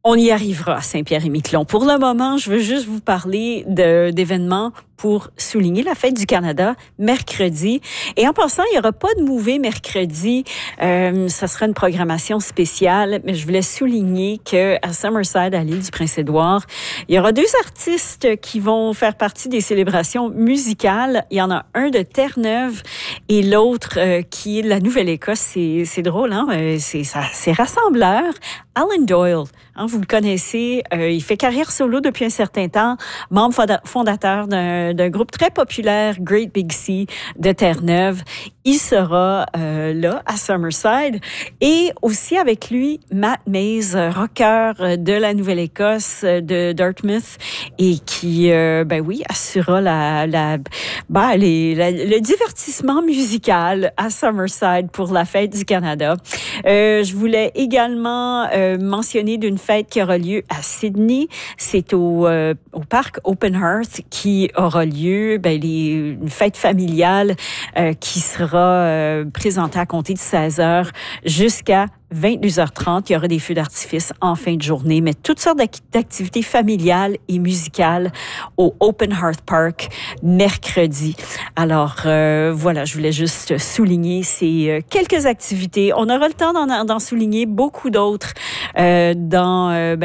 On y arrivera à Saint-Pierre-et-Miquelon. Pour le moment, je veux juste vous parler d'événements pour souligner la fête du Canada mercredi. Et en passant, il n'y aura pas de Mouvet mercredi. Ça sera une programmation spéciale, mais je voulais souligner qu'à Summerside, à l'île du Prince-Édouard, il y aura deux artistes qui vont faire partie des célébrations musicales. Il y en a un de Terre-Neuve et l'autre qui est de la Nouvelle-Écosse. C'est drôle, hein? C'est rassembleur. Alan Doyle, hein, vous le connaissez, il fait carrière solo depuis un certain temps, membre fondateur d'un groupe très populaire, Great Big Sea, de Terre-Neuve. Il sera là, à Summerside. Et aussi avec lui, Matt Mays, rocker de la Nouvelle-Écosse, de Dartmouth, et qui, assurera le divertissement musical à Summerside pour la fête du Canada. Je voulais également mentionner d'une fête qui aura lieu à Sydney. C'est au parc Open Hearth qui aura lieu, une fête familiale qui sera présentée à compter de 16h jusqu'à 22h30. Il y aura des feux d'artifice en fin de journée, mais toutes sortes d'activités familiales et musicales au Open Hearth Park mercredi. Alors, voilà, je voulais juste souligner ces quelques activités. On aura le temps d'en souligner beaucoup d'autres demain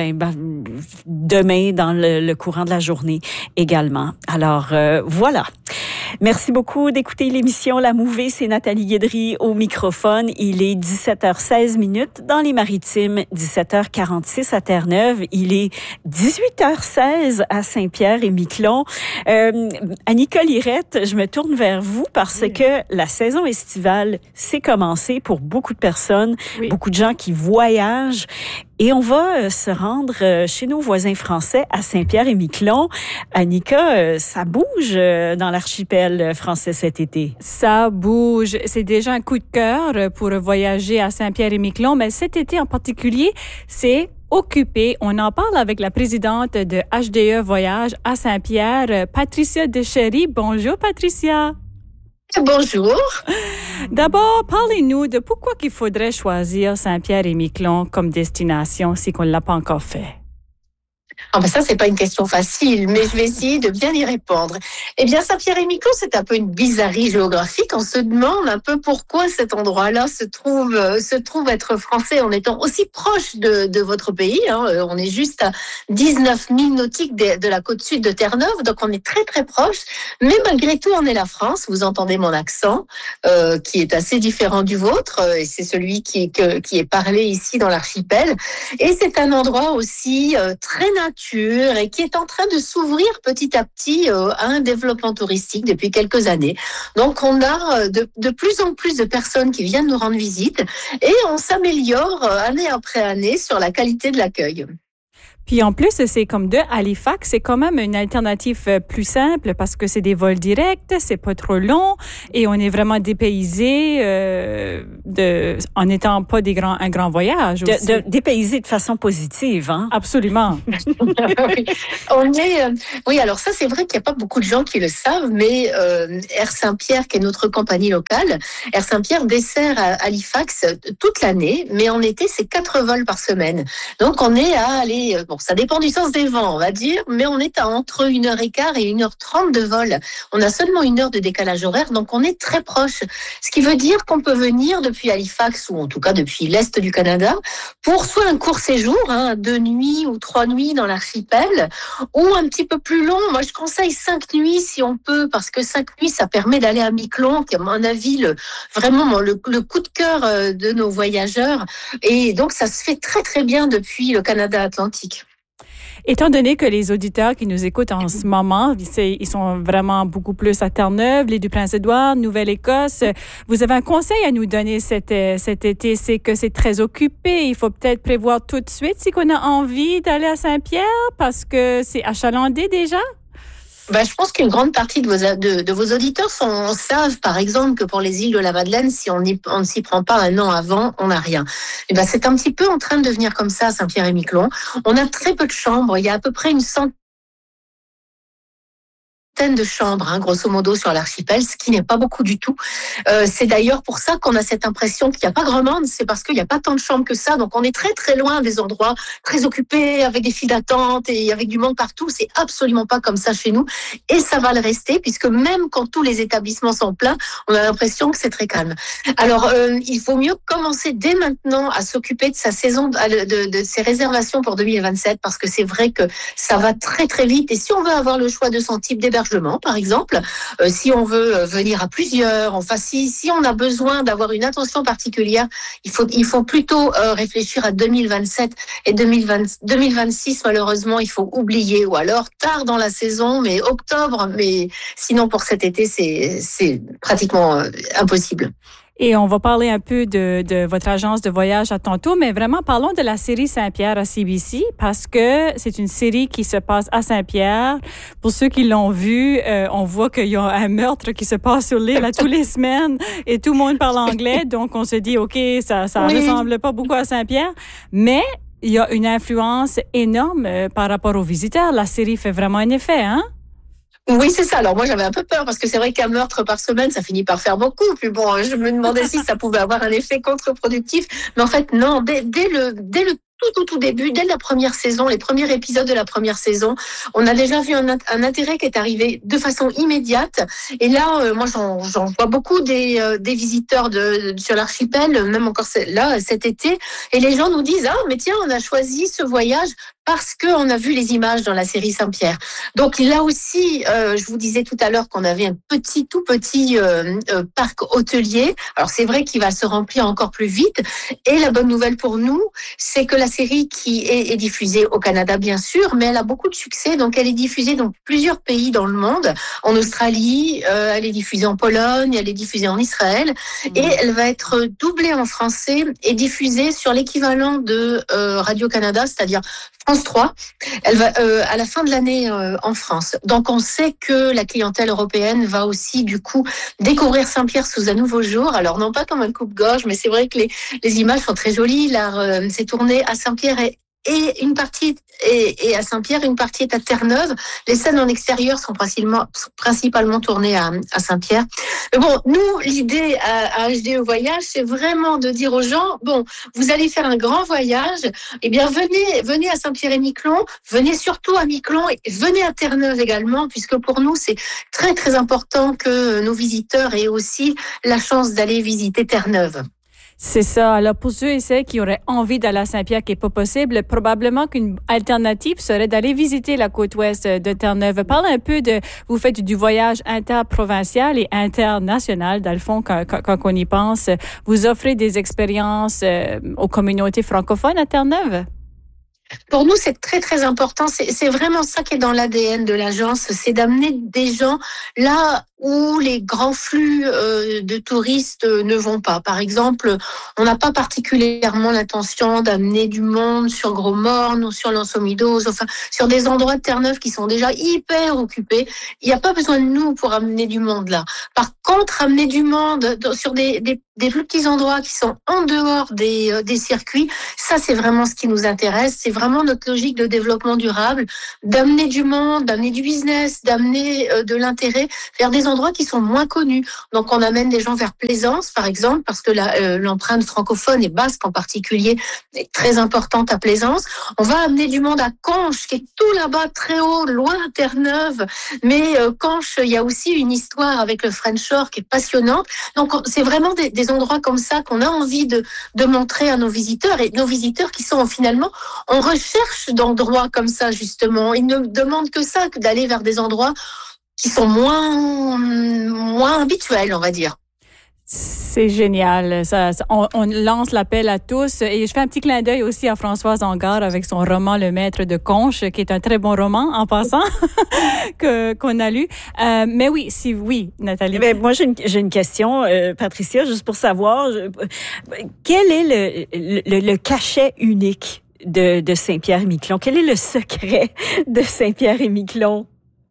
dans le courant de la journée également. Alors, voilà. Merci beaucoup d'écouter l'émission La Mouvée. C'est Nathalie Guédry au microphone. Il est 17h16 dans les Maritimes, 17h46 à Terre-Neuve. Il est 18h16 à Saint-Pierre-et-Miquelon. Annika Lirette, je me tourne vers vous parce que la saison estivale s'est commencée pour beaucoup de personnes, beaucoup de gens qui voyagent. Et on va se rendre chez nos voisins français à Saint-Pierre-et-Miquelon. Annika, ça bouge dans l'archipel français cet été. Ça bouge. C'est déjà un coup de cœur pour voyager à Saint-Pierre-et-Miquelon, mais cet été en particulier, c'est occupé. On en parle avec la présidente de HDE Voyage à Saint-Pierre, Patricia Deschéry. Bonjour, Patricia. Bonjour. D'abord, parlez-nous de pourquoi il faudrait choisir Saint-Pierre-et-Miquelon comme destination si on ne l'a pas encore fait. Ça, c'est pas une question facile, mais je vais essayer de bien y répondre. Eh bien, Saint-Pierre-et-Miquelon, c'est un peu une bizarrerie géographique. On se demande un peu pourquoi cet endroit-là se trouve être français en étant aussi proche de votre pays. On est juste à 19 000 nautiques de la côte sud de Terre-Neuve, donc on est très très proche. Mais malgré tout, on est la France. Vous entendez mon accent, qui est assez différent du vôtre, et c'est celui qui est parlé ici dans l'archipel. Et c'est un endroit aussi très nature et qui est en train de s'ouvrir petit à petit à un développement touristique depuis quelques années. Donc, on a de plus en plus de personnes qui viennent nous rendre visite et on s'améliore année après année sur la qualité de l'accueil. Puis en plus, c'est comme de Halifax, c'est quand même une alternative plus simple parce que c'est des vols directs, c'est pas trop long et on est vraiment dépaysé en n'étant pas un grand voyage aussi. Dépaysé de façon positive, hein? Absolument. Oui, alors ça, c'est vrai qu'il n'y a pas beaucoup de gens qui le savent, mais Air Saint-Pierre, qui est notre compagnie locale, Air Saint-Pierre dessert Halifax toute l'année, mais en été, c'est 4 vols par semaine. Donc, on est à aller... ça dépend du sens des vents, on va dire, mais on est à entre 1h15 et 1h30 de vol. On a seulement 1 heure de décalage horaire, donc on est très proche. Ce qui veut dire qu'on peut venir depuis Halifax, ou en tout cas depuis l'Est du Canada, pour soit un court séjour, 2 nuits ou 3 nuits dans l'archipel, ou un petit peu plus long. Moi, je conseille 5 nuits si on peut, parce que 5 nuits, ça permet d'aller à Miquelon, qui est à mon avis vraiment le coup de cœur de nos voyageurs. Et donc, ça se fait très, très bien depuis le Canada Atlantique. Étant donné que les auditeurs qui nous écoutent en ce moment, ils sont vraiment beaucoup plus à Terre-Neuve, l'île du Prince-Édouard, Nouvelle-Écosse, vous avez un conseil à nous donner cet été, c'est que c'est très occupé. Il faut peut-être prévoir tout de suite si on a envie d'aller à Saint-Pierre parce que c'est achalandé déjà? Je pense qu'une grande partie de vos auditeurs savent, par exemple, que pour les îles de la Madeleine, si on ne s'y prend pas un an avant, on n'a rien. C'est un petit peu en train de devenir comme ça à Saint-Pierre-et-Miquelon. On a très peu de chambres. Il y a à peu près une centaine centaine de chambres, grosso modo, sur l'archipel, ce qui n'est pas beaucoup du tout. C'est d'ailleurs pour ça qu'on a cette impression qu'il n'y a pas grand monde, c'est parce qu'il n'y a pas tant de chambres que ça, donc on est très très loin des endroits très occupés, avec des files d'attente et avec du monde partout. C'est absolument pas comme ça chez nous, et ça va le rester, puisque même quand tous les établissements sont pleins, on a l'impression que c'est très calme. Alors, il faut mieux commencer dès maintenant à s'occuper de sa saison, de ses réservations pour 2027, parce que c'est vrai que ça va très très vite. Et si on veut avoir le choix de son type d'hébergement, par exemple, si on veut venir à plusieurs, enfin si on a besoin d'avoir une attention particulière, il faut plutôt réfléchir à 2027 et 2026. Malheureusement, il faut oublier, ou alors tard dans la saison, mais octobre. Mais sinon pour cet été, c'est pratiquement impossible. Et on va parler un peu de votre agence de voyage à tantôt, mais vraiment parlons de la série Saint-Pierre à CBC, parce que c'est une série qui se passe à Saint-Pierre. Pour ceux qui l'ont vu, on voit qu'il y a un meurtre qui se passe sur l'île tous les semaines et tout le monde parle anglais, donc on se dit, OK, ça Oui. ressemble pas beaucoup à Saint-Pierre, mais il y a une influence énorme par rapport aux visiteurs. La série fait vraiment un effet, hein? Oui, c'est ça. Alors moi, j'avais un peu peur parce que c'est vrai qu'un meurtre par semaine, ça finit par faire beaucoup. Puis bon, je me demandais si ça pouvait avoir un effet contre-productif. Mais en fait, non. Dès le tout début, dès la première saison, les premiers épisodes de la première saison, on a déjà vu un intérêt qui est arrivé de façon immédiate. Et là, moi, j'en vois beaucoup des visiteurs sur l'archipel, même encore là cet été. Et les gens nous disent, mais tiens, on a choisi ce voyage parce qu'on a vu les images dans la série Saint-Pierre. Donc là aussi, je vous disais tout à l'heure qu'on avait un tout petit parc hôtelier. Alors c'est vrai qu'il va se remplir encore plus vite. Et la bonne nouvelle pour nous, c'est que la série qui est diffusée au Canada, bien sûr, mais elle a beaucoup de succès. Donc elle est diffusée dans plusieurs pays dans le monde. En Australie, elle est diffusée en Pologne, elle est diffusée en Israël. Et elle va être doublée en français et diffusée sur l'équivalent de Radio-Canada, c'est-à-dire France 3, elle va à la fin de l'année en France. Donc on sait que la clientèle européenne va aussi du coup découvrir Saint-Pierre sous un nouveau jour. Alors non pas comme un coupe-gorge, mais c'est vrai que les images sont très jolies. Là, c'est tourné à Saint-Pierre et une partie et à Saint-Pierre, une partie est à Terre-Neuve. Les scènes en extérieur sont principalement tournées à Saint-Pierre. Mais bon, nous, l'idée à HDE Voyage, c'est vraiment de dire aux gens, bon, vous allez faire un grand voyage, eh bien, venez à Saint-Pierre-et-Miquelon, venez surtout à Miquelon et venez à Terre-Neuve également, puisque pour nous, c'est très, très important que nos visiteurs aient aussi la chance d'aller visiter Terre-Neuve. C'est ça. Alors, pour ceux et celles qui auraient envie d'aller à Saint-Pierre, qui n'est pas possible, probablement qu'une alternative serait d'aller visiter la côte ouest de Terre-Neuve. Parlez un peu vous faites du voyage interprovincial et international, dans le fond, quand on y pense. Vous offrez des expériences aux communautés francophones à Terre-Neuve? Pour nous, c'est très, très important. C'est vraiment ça qui est dans l'ADN de l'agence, c'est d'amener des gens là où les grands flux de touristes ne vont pas. Par exemple, on n'a pas particulièrement l'intention d'amener du monde sur Gros-Morne ou sur l'Anse-aux-Midoses, enfin sur des endroits de Terre-Neuve qui sont déjà hyper occupés. Il n'y a pas besoin de nous pour amener du monde là. Par contre, amener du monde sur des plus petits endroits qui sont en dehors des circuits, ça c'est vraiment ce qui nous intéresse. C'est vraiment notre logique de développement durable, d'amener du monde, d'amener du business, d'amener de l'intérêt vers des endroits qui sont moins connus. Donc on amène des gens vers Plaisance, par exemple, parce que l'empreinte francophone et basque en particulier est très importante à Plaisance. On va amener du monde à Conches, qui est tout là-bas, très haut, loin de Terre-Neuve. Mais Conches, il y a aussi une histoire avec le French Shore qui est passionnante. Donc c'est vraiment des endroits comme ça qu'on a envie de montrer à nos visiteurs, et nos visiteurs qui sont finalement en recherche d'endroits comme ça, justement. Ils ne demandent que ça, que d'aller vers des endroits qui sont moins habituels, on va dire. C'est génial. On lance l'appel à tous. Et je fais un petit clin d'œil aussi à Françoise Angard avec son roman Le Maître de Conches, qui est un très bon roman, en passant, qu'on a lu. Mais oui, Nathalie. Mais moi, j'ai une question, Patricia, juste pour savoir, quel est le cachet unique de Saint-Pierre-et-Miquelon? Quel est le secret de Saint-Pierre-et-Miquelon?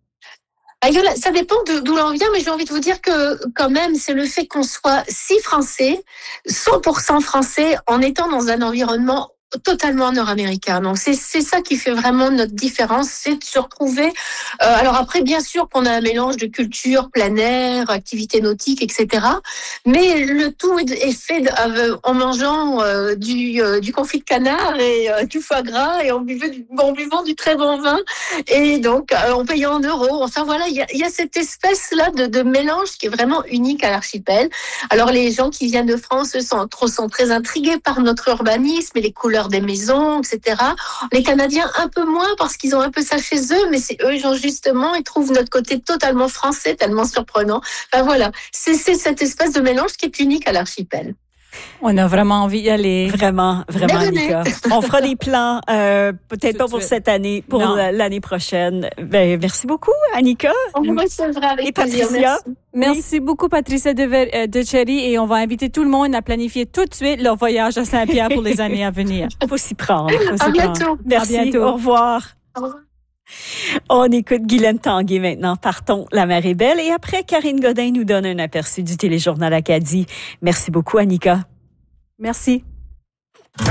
Ça dépend d'où l'on vient, mais j'ai envie de vous dire que quand même, c'est le fait qu'on soit 100% français, en étant dans un environnement totalement nord-américain. Donc c'est ça qui fait vraiment notre différence, c'est de se retrouver. Alors après, bien sûr qu'on a un mélange de culture, plein air, activités nautiques, etc. Mais le tout est fait en mangeant du confit de canard et du foie gras et en buvant du très bon vin et donc en payant en euros. Enfin voilà, il y a cette espèce-là de mélange qui est vraiment unique à l'archipel. Alors les gens qui viennent de France sont très intrigués par notre urbanisme et les couleurs des maisons, etc. Les Canadiens un peu moins parce qu'ils ont un peu ça chez eux, mais c'est eux, justement, ils trouvent notre côté totalement français, tellement surprenant. Enfin voilà, c'est cette espèce de mélange qui est unique à l'archipel. On a vraiment envie d'y aller. Vraiment, Annika. On fera des plans, peut-être pas pour cette année, pour l'année prochaine. Ben, merci beaucoup, Annika. On vous recevra avec plaisir. Patricia. Merci beaucoup, Patricia Decherry, et on va inviter tout le monde à planifier tout de suite leur voyage à Saint-Pierre pour les années à venir. Faut s'y prendre. À bientôt. Merci. À bientôt. Au revoir. Au revoir. On écoute Guylaine Tanguay maintenant. Partons, la mer est belle. Et après, Karine Godin nous donne un aperçu du téléjournal Acadie. Merci beaucoup, Annika. Merci.